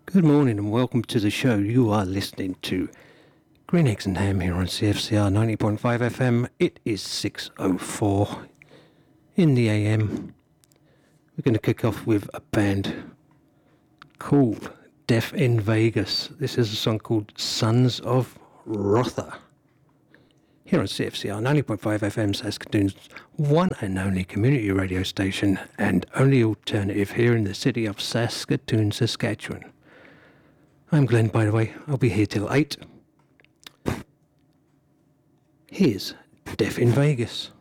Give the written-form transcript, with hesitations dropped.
Good morning and welcome to the show. You are listening to Green Eggs and Ham here on CFCR 90.5 FM. It is 6:04 in the AM. We're going to kick off with a band called Death in Vegas. This is a song called Sons of Rotha. Here on CFCR 90.5 FM, Saskatoon's one and only community radio station and only alternative here in the city of Saskatoon, Saskatchewan. I'm Glenn, by the way. I'll be here till 8. Here's Death in Vegas.